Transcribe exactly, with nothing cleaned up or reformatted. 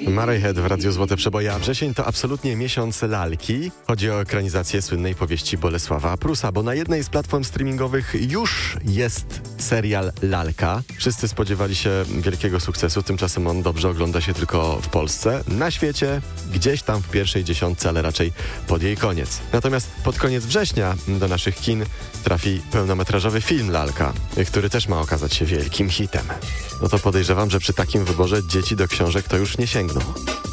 Maryhead w Radiu Złote Przeboje, a wrzesień to absolutnie miesiąc lalki. Chodzi o ekranizację słynnej powieści Bolesława Prusa, bo na jednej z platform streamingowych już jest serial Lalka. Wszyscy spodziewali się wielkiego sukcesu, tymczasem on dobrze ogląda się tylko w Polsce. Na świecie gdzieś tam w pierwszej dziesiątce, ale raczej pod jej koniec. Natomiast pod koniec września do naszych kin trafi pełnometrażowy film Lalka, który też ma okazać się wielkim hitem. No to podejrzewam, że przy takim wyborze dzieci do książek to już nie sięgną.